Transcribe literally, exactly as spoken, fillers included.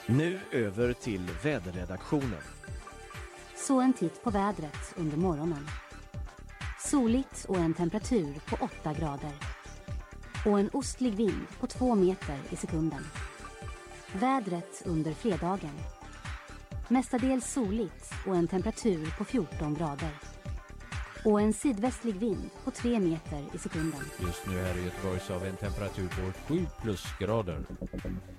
Nu över till väderredaktionen. Så en titt på vädret under morgonen. Soligt och en temperatur på åtta grader. Och en ostlig vind på två meter i sekunden. Vädret under fredagen. Mestadels soligt och en temperatur på fjorton grader. Och en sydvästlig vind på tre meter i sekunden. Just nu här i Göteborg så har vi en temperatur på sju plusgrader.